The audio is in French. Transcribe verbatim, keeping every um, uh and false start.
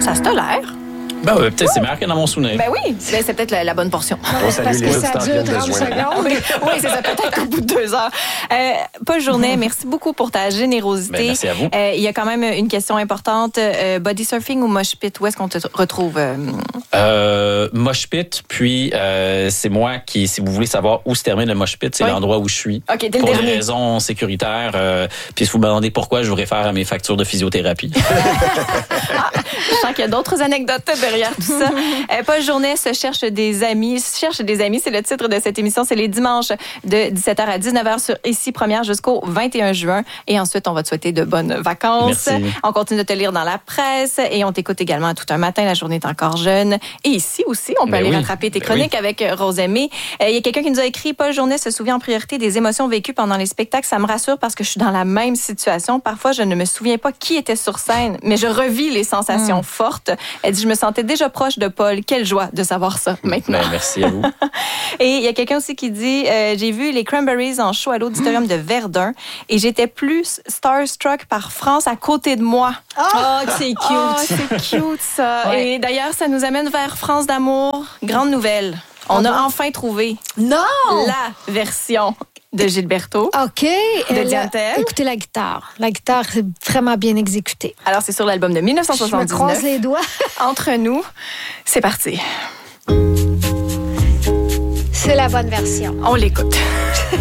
Ça se tolère. Ben oui, peut-être c'est meilleur que dans mon souvenir. Ben oui, ben, c'est peut-être la, la bonne portion. On salue Parce les que ça auditeurs qui dure viennent de trente se joindre. secondes. Oui, oui, c'est ça, peut-être au bout de deux heures. Euh, Paul Journet, merci beaucoup pour ta générosité. Ben, merci à vous. Euh, il y a quand même une question importante. Euh, body surfing ou mosh pit, où est-ce qu'on te retrouve? Euh... Euh, mosh pit, puis euh, c'est moi qui, si vous voulez savoir où se termine le mosh pit, c'est oui. l'endroit où je suis. OK, dès le pour des dernier. raisons sécuritaires. Euh, puis si vous me demandez pourquoi, je vous réfère à mes factures de physiothérapie. Ah, je sens qu'il y a d'autres anecdotes derrière tout ça. Euh, Paul Journet se cherche des amis. Se cherche des amis, c'est le titre de cette émission. C'est les dimanches de dix-sept heures à dix-neuf heures sur Ici Première jusqu'au vingt et un juin. Et ensuite, on va te souhaiter de bonnes vacances. Merci. On continue de te lire dans la presse et on t'écoute également tout un matin. La journée est encore jeune. Et ici aussi, on peut Ben aller oui. rattraper tes Ben chroniques avec Rose Aimée. Euh, Il y a quelqu'un qui nous a écrit, Paul Journet se souvient en priorité des émotions vécues pendant les spectacles. Ça me rassure parce que je suis dans la même situation. Parfois, je ne me souviens pas qui était sur scène, mais je revis les sensations Mm. fortes. Elle dit, je me sentais déjà proche de Paul. Quelle joie de savoir ça maintenant. Ben, merci à vous. Et il y a quelqu'un aussi qui dit, euh, j'ai vu les Cranberries en show à l'auditorium de Verdun et j'étais plus starstruck par France à côté de moi. Oh, que c'est cute. Oh, c'est cute ça. Ouais. Et d'ailleurs, ça nous amène vers France d'amour. Grande nouvelle. On Ah a bon? enfin trouvé Non! la version de Gilberto. OK. Elle Diane a- Tell. Écoutez la guitare. La guitare, c'est vraiment bien exécutée. Alors, c'est sur l'album de Je me dix-neuf croise soixante-dix-neuf. les doigts. Entre nous, c'est parti. C'est la bonne version. On l'écoute.